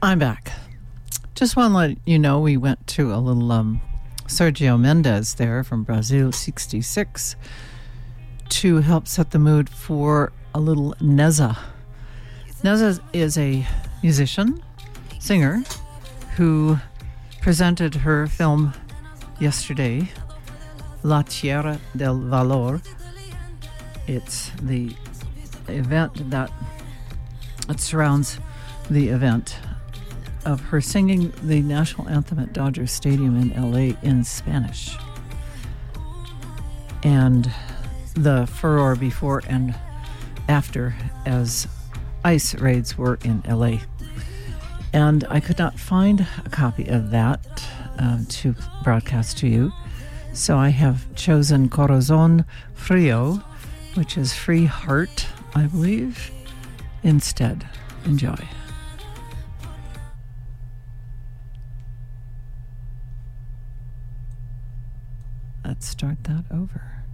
I'm back. Just want to let you know we went to a little Sergio Mendes there from Brazil 66 to help set the mood for a little Neza. Neza is a musician, singer, who presented her film yesterday, La Tierra del Valor. It's the event that surrounds the event of her singing the national anthem at Dodger Stadium in LA in Spanish. And the furor before and after as ICE raids were in LA. And I could not find a copy of that to broadcast to you. So I have chosen Corazón Frío, which is Free Heart, I believe, instead. Enjoy. Let's start that over.